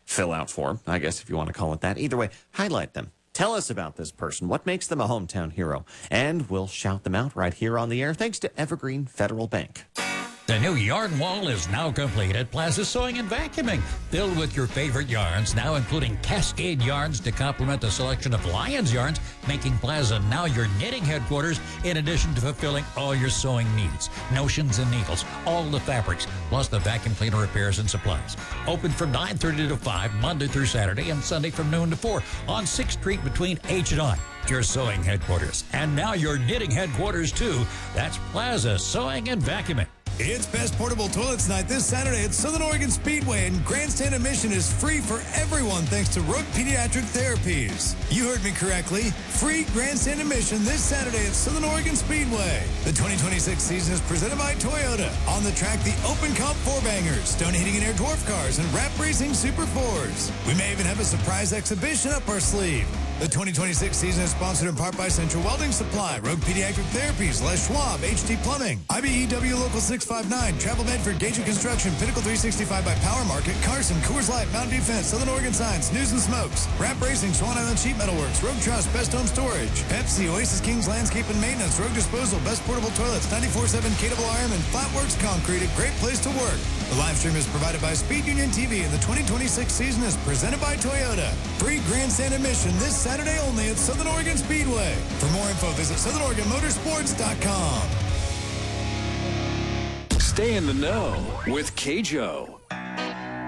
fill out form, I guess if you want to call it that. Either way, highlight them. Tell us about this person. What makes them a hometown hero? And we'll shout them out right here on the air thanks to Evergreen Federal Bank. The new yarn wall is now complete at Plaza Sewing and Vacuuming. Filled with your favorite yarns, now including Cascade yarns to complement the selection of Lions yarns, making Plaza now your knitting headquarters, in addition to fulfilling all your sewing needs. Notions and needles, all the fabrics, plus the vacuum cleaner repairs and supplies. Open from 9:30 to 5, Monday through Saturday, and Sunday from noon to 4 on 6th Street between H and I. Your sewing headquarters, and now your knitting headquarters too. That's Plaza Sewing and Vacuuming. It's Best Portable Toilets Night this Saturday at Southern Oregon Speedway, and grandstand admission is free for everyone thanks to Rogue Pediatric Therapies. You heard me correctly. Free grandstand admission this Saturday at Southern Oregon Speedway. The 2026 season is presented by Toyota. On the track, the Open Comp 4-bangers, Stone Heating and Air Dwarf Cars, and Rap Racing Super 4s. We may even have a surprise exhibition up our sleeve. The 2026 season is sponsored in part by Central Welding Supply, Rogue Pediatric Therapies, Les Schwab, HT Plumbing, IBEW Local 659, Travel Medford, Gagey Construction, Pinnacle 365 by Power Market, Carson, Coors Light, Mountain Defense, Southern Oregon Science, News and Smokes, Rap Racing, Swan Island Sheet Metal Works, Rogue Trust, Best Home Storage, Pepsi, Oasis Kings Landscape and Maintenance, Rogue Disposal, Best Portable Toilets, 94.7 KRRM, and Flatworks Concrete, a great place to work. The live stream is provided by Speed Union TV, and the 2026 season is presented by Toyota. Free grandstand admission this Saturday only at Southern Oregon Speedway. For more info, visit SouthernOregonMotorsports.com. Stay in the know with KJO.